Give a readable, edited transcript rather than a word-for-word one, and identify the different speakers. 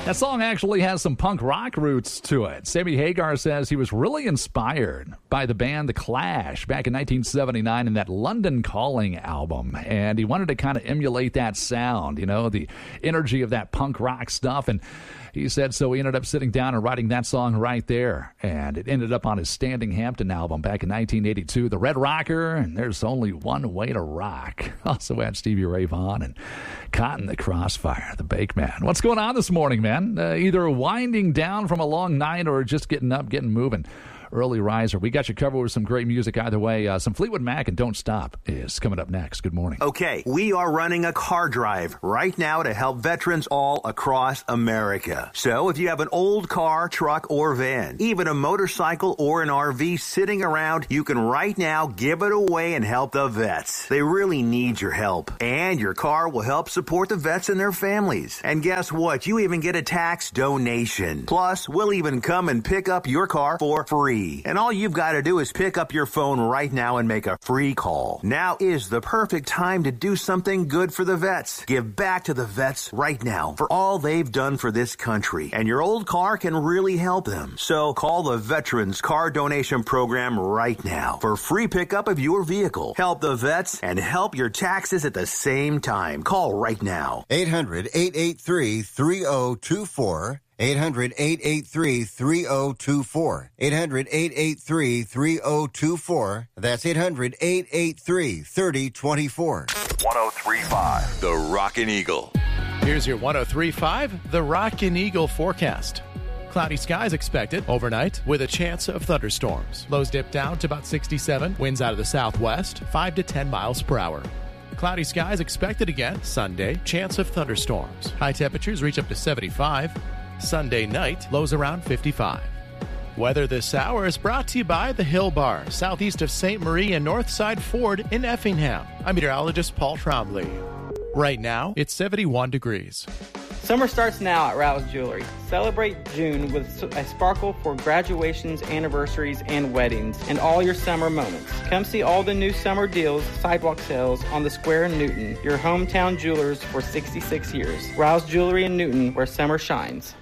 Speaker 1: That song actually has some punk rock roots to it. Sammy Hagar says he was really inspired by the band The Clash back in 1979 in that London Calling album. And he wanted to kind of emulate that sound, you know, the energy of that punk rock stuff. And he said so he ended up sitting down and writing that song right there. And it ended up on his Standing Hampton album back in 1982, The Red Rocker, and There's Only One Way to Rock. Also had Stevie Ray Vaughan and Cotton the Crossfire, the Bake Man. What's going on this morning, man? Either winding down from a long night or just getting up, getting moving. Early riser. We got you covered with some great music either way. Some Fleetwood Mac and Don't Stop is coming up next. Good morning.
Speaker 2: Okay, we are running a car drive right now to help veterans all across America. So if you have an old car, truck, or van, even a motorcycle or an RV sitting around, you can right now give it away and help the vets. They really need your help. And your car will help support the vets and their families. And guess what? You even get a tax donation. Plus, we'll even come and pick up your car for free. And all you've got to do is pick up your phone right now and make a free call. Now is the perfect time to do something good for the vets. Give back to the vets right now for all they've done for this country. And your old car can really help them. So call the Veterans Car Donation Program right now for free pickup of your vehicle. Help the vets and help your taxes at the same time. Call right now.
Speaker 3: 800-883-3024. 800-883-3024. 800-883-3024. That's 800-883-3024.
Speaker 4: 103.5 The Rockin' Eagle.
Speaker 5: Here's your 103.5 The Rockin' Eagle forecast. Cloudy skies expected overnight with a chance of thunderstorms. Lows dip down to about 67. Winds out of the southwest, 5 to 10 miles per hour. Cloudy skies expected again Sunday. Chance of thunderstorms. High temperatures reach up to 75. Sunday night, lows around 55. Weather this hour is brought to you by the Hill Bar, southeast of St. Marie and Northside Ford in Effingham. I'm meteorologist Paul Trombley. Right now, it's 71 degrees.
Speaker 6: Summer starts now at Rouse Jewelry. Celebrate June with a sparkle for graduations, anniversaries, and weddings, and all your summer moments. Come see all the new summer deals, sidewalk sales on the Square in Newton, your hometown jewelers for 66 years. Rouse Jewelry in Newton, where summer shines.